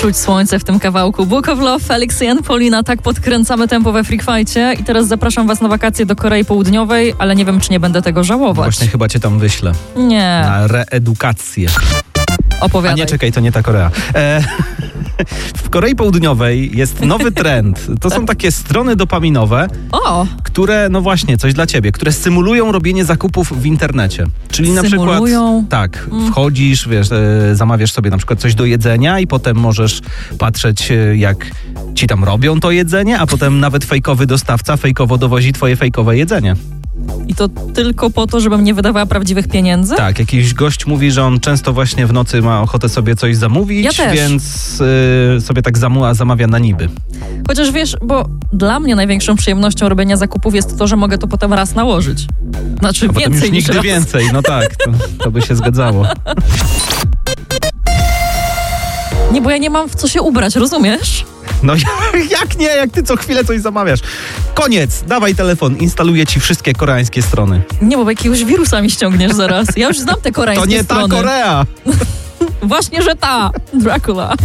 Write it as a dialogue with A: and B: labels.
A: Czuć słońce w tym kawałku. Book of Love, Felix Jan, Paulina, tak podkręcamy tempo we Freak Fightie. I teraz zapraszam was na wakacje do Korei Południowej, ale nie wiem, czy nie będę tego żałować.
B: Właśnie chyba cię tam wyślę.
A: Nie.
B: Na reedukację.
A: Opowiadaj.
B: A nie, czekaj, to nie ta Korea. W Korei Południowej jest nowy trend. To są takie strony dopaminowe, które, no właśnie, coś dla ciebie, które symulują robienie zakupów w internecie. Czyli na przykład, tak, wchodzisz, wiesz, zamawiasz sobie na przykład coś do jedzenia i potem możesz patrzeć, jak ci tam robią to jedzenie, a potem nawet fejkowy dostawca fejkowo dowozi twoje fejkowe jedzenie.
A: I to tylko po to, żebym nie wydawała prawdziwych pieniędzy?
B: Tak, jakiś gość mówi, że on często właśnie w nocy ma ochotę sobie coś zamówić, więc sobie tak zamawia na niby.
A: Chociaż wiesz, bo dla mnie największą przyjemnością robienia zakupów jest to, że mogę to potem raz nałożyć. Znaczy
B: a
A: więcej
B: potem już
A: niż
B: nigdy
A: raz.
B: więcej, no tak, to by się zgadzało.
A: Nie, bo ja nie mam w co się ubrać, rozumiesz?
B: No jak nie, jak ty co chwilę coś zamawiasz. Koniec, dawaj telefon, instaluję ci wszystkie koreańskie strony.
A: Nie, bo jakiegoś wirusa mi ściągniesz zaraz. Ja już znam te koreańskie strony.
B: To nie ta Korea.
A: Właśnie, że ta. Dracula.